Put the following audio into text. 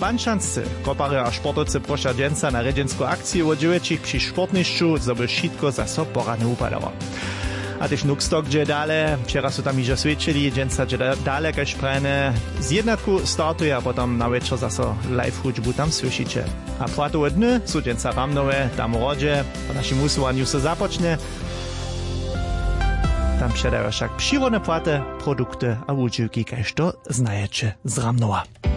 Bančanscy kopary a športovcy proša dženca na redźensku akciju od 9 przy športnišću, zoby šitko za so porane upadało. A też Nukstok gdzie dale, wczera są tam iże svědčili, dženca gdzie dale kaž prene, z jednatku startuje, a potom na večer zaso live hudžbu tam słyšicie. A płatowe dny są dženca ramnowe, tam rodzie, po naszym usłaniu se započne. Tam předajú však přírodné płate, produkty a účivky, kaž to znajecie z Ramnova.